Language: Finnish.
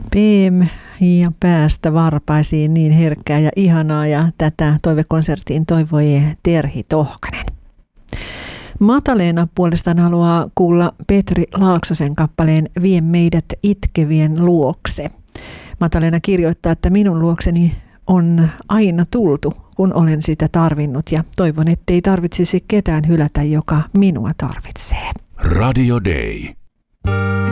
PM ja päästä varpaisiin, niin herkkää ja ihanaa, ja tätä toivekonserttiin toivoi Terhi Tohkanen. Mataleena puolestaan haluaa kuulla Petri Laaksosen kappaleen Vie meidät itkevien luokse. Mataleena kirjoittaa, että minun luokseni on aina tultu, kun olen sitä tarvinnut, ja toivon, ettei tarvitsisi ketään hylätä, joka minua tarvitsee. Radio Day.